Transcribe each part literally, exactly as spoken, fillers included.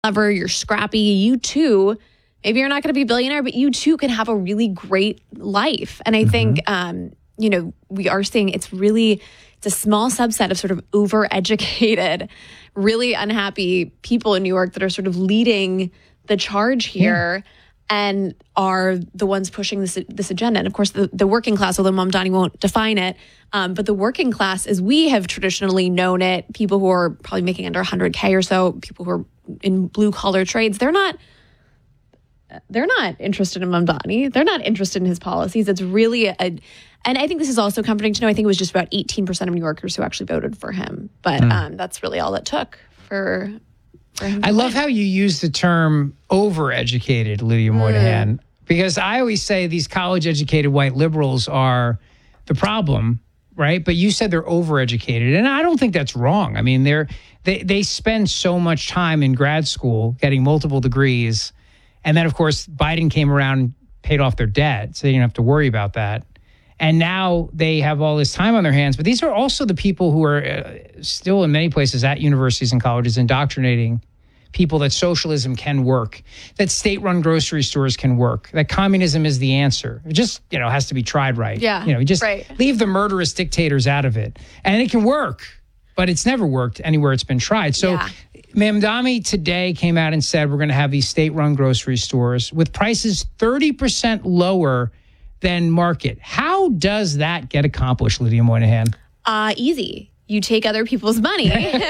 clever, you're scrappy, you too, maybe you're not going to be a billionaire, but you too can have a really great life. And I mm-hmm. think, um, you know, we are seeing it's really, it's a small subset of sort of overeducated, really unhappy people in New York that are sort of leading the charge here. Yeah. And are the ones pushing this this agenda. And of course, the, the working class, although Mamdani won't define it, um, but the working class, as we have traditionally known it, people who are probably making under one hundred K or so, people who are in blue collar trades, they're not they're not interested in Mamdani. They're not interested in his policies. It's really a, and I think this is also comforting to know. I think it was just about eighteen percent of New Yorkers who actually voted for him, but mm. um, that's really all it took for. I love how you use the term overeducated, Lydia Moynihan, mm. because I always say these college-educated white liberals are the problem, right? But you said they're overeducated, and I don't think that's wrong. I mean, they're they they spend so much time in grad school getting multiple degrees, and then, of course, Biden came around and paid off their debt, so they didn't have to worry about that. And now they have all this time on their hands. But these are also the people who are uh, still in many places at universities and colleges indoctrinating people that socialism can work, that state-run grocery stores can work, that communism is the answer. It just, you know, has to be tried right. Yeah, you know, just right. leave the murderous dictators out of it. And it can work, but it's never worked anywhere it's been tried. So yeah. Mamdani today came out and said we're going to have these state-run grocery stores with prices thirty percent lower than market. How does that get accomplished, Lydia Moynihan? Uh, easy. You take other people's money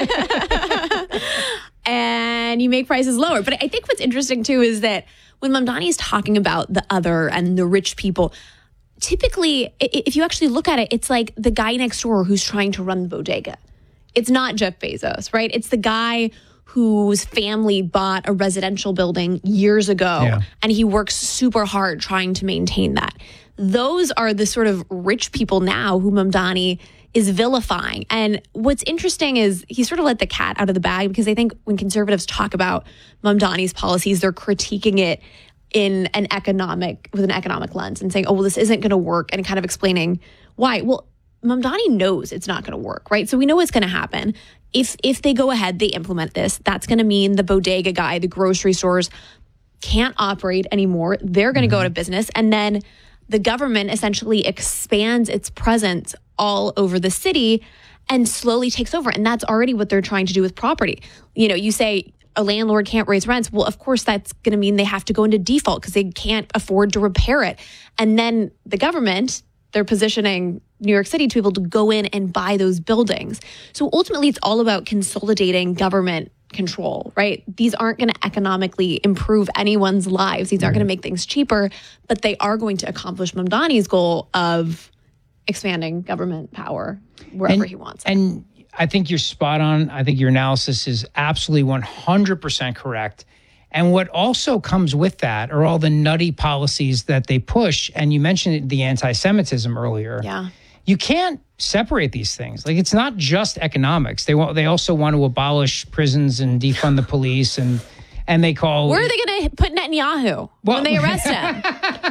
and you make prices lower. But I think what's interesting, too, is that when Mamdani is talking about the other and the rich people, typically, if you actually look at it, it's like the guy next door who's trying to run the bodega. It's not Jeff Bezos, right? It's the guy whose family bought a residential building years ago, yeah. and he works super hard trying to maintain that. Those are the sort of rich people now who Mamdani is vilifying. And what's interesting is he sort of let the cat out of the bag, because I think when conservatives talk about Mamdani's policies, they're critiquing it in an economic, with an economic lens and saying, oh, well, this isn't going to work, and kind of explaining why. Well, Mamdani knows it's not going to work, right? So we know what's going to happen. If if they go ahead, they implement this, that's going to mean the bodega guy, the grocery stores can't operate anymore. They're going to mm-hmm. go out of business. And then the government essentially expands its presence all over the city and slowly takes over. And that's already what they're trying to do with property. You know, you say a landlord can't raise rents. Well, of course, that's going to mean they have to go into default because they can't afford to repair it. And then the government, they're positioning New York City to be able to go in and buy those buildings. So ultimately, it's all about consolidating government control, right? These aren't going to economically improve anyone's lives. These aren't going to make things cheaper, but they are going to accomplish Mamdani's goal of expanding government power wherever and, he wants it. And I think you're spot on. I think your analysis is absolutely one hundred percent correct. And what also comes with that are all the nutty policies that they push. And you mentioned the anti-Semitism earlier. Yeah. You can't separate these things. Like, it's not just economics. They want. They also want to abolish prisons and defund the police, and and they call. Where are they going to put Netanyahu well, when they arrest him?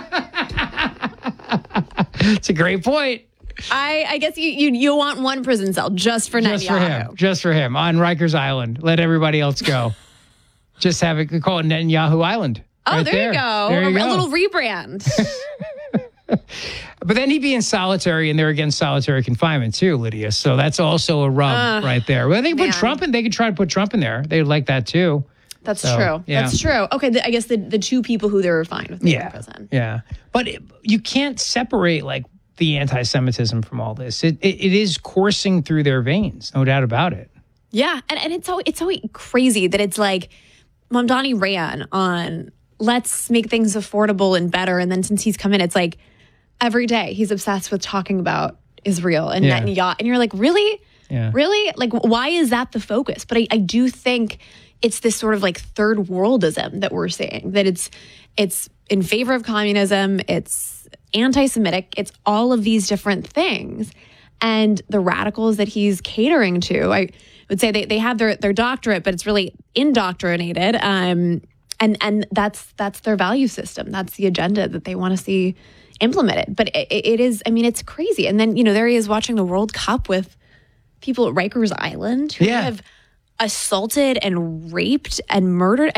It's a great point. I, I guess you, you you want one prison cell just for Netanyahu. Just for him. Just for him on Rikers Island. Let everybody else go. Just have it. Call it Netanyahu Island. Oh, right there, there you go. There you a, go. a little rebrand. But then he'd be in solitary, and they're against solitary confinement too, Lydia. So that's also a rub uh, right there. Well, they put man. Trump in. They could try to put Trump in there. They would like that too. That's so, true. Yeah. That's true. Okay, the, I guess the, the two people who they were fine with yeah. in prison. Yeah, but it, you can't separate like the anti-Semitism from all this. It, it it is coursing through their veins, no doubt about it. Yeah, and, and it's so it's so crazy that it's like Mamdani ran on let's make things affordable and better, and then since he's come in, it's like every day he's obsessed with talking about Israel and yeah. Netanyahu, and you're like, really, yeah. really, like why is that the focus? But I, I do think it's this sort of like third worldism that we're seeing, that it's it's in favor of communism, it's anti-Semitic, it's all of these different things. And the radicals that he's catering to, I would say they, they have their, their doctorate, but it's really indoctrinated. Um, and and that's that's their value system. That's the agenda that they want to see implemented. But it, it is, I mean, it's crazy. And then, you know, there he is watching the World Cup with people at Rikers Island who yeah. have assaulted and raped and murdered.